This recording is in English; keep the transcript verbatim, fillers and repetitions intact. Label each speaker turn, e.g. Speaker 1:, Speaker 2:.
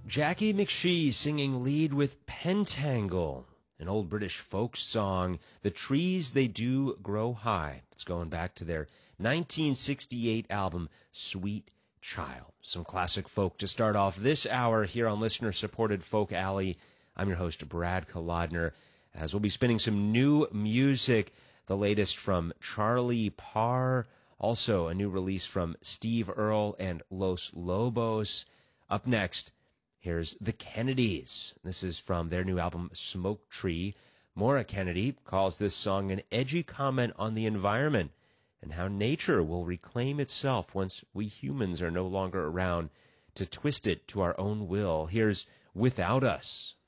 Speaker 1: Jackie McShee singing lead with Pentangle, an old British folk song, The Trees They Do Grow High. It's going back to their nineteen sixty-eight album, Sweet Child. Some classic folk to start off this hour here on listener-supported Folk Alley. I'm your host, Brad Kolodner, as we'll be spinning some new music, the latest from Charlie Parr, also a new release from Steve Earle and Los Lobos. Up next, here's The Kennedys. This is from their new album, Smoke Tree. Maura Kennedy calls this song an edgy comment on the environment and how nature will reclaim itself once we humans are no longer around to twist it to our own will. Here's Without Us.